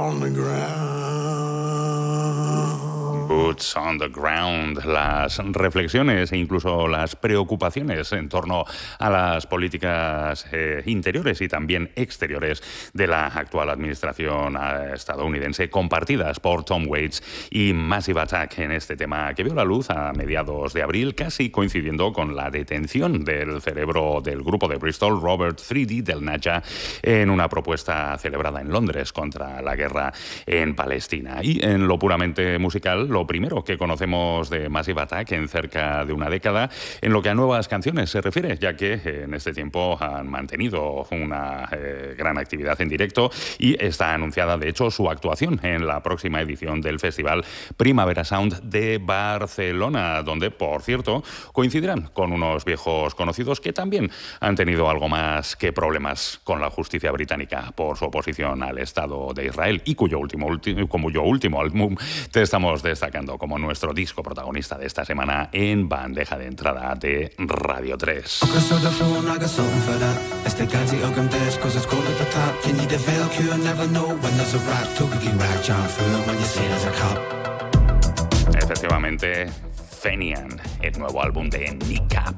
on the ground. Boots on the ground, las reflexiones e incluso las preocupaciones en torno a las políticas interiores y también exteriores de la actual administración estadounidense, compartidas por Tom Waits y Massive Attack en este tema que vio la luz a mediados de abril, casi coincidiendo con la detención del cerebro del grupo de Bristol, Robert 3D Del Naja, en una propuesta celebrada en Londres contra la guerra en Palestina. Y en lo puramente musical, lo primero que conocemos de Massive Attack en cerca de una década en lo que a nuevas canciones se refiere, ya que en este tiempo han mantenido una gran actividad en directo y está anunciada de hecho su actuación en la próxima edición del Festival Primavera Sound de Barcelona, donde por cierto coincidirán con unos viejos conocidos que también han tenido algo más que problemas con la justicia británica por su oposición al Estado de Israel y cuyo último álbum te estamos destacando como nuestro disco protagonista de esta semana en bandeja de entrada de Radio 3. Efectivamente, Fenian, el nuevo álbum de Nick Cap.